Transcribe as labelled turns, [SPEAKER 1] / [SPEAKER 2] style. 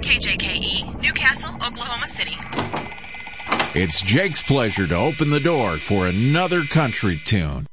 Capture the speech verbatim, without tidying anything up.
[SPEAKER 1] K J K E, Newcastle, Oklahoma City.
[SPEAKER 2] It's Jake's pleasure to open the door for another country tune.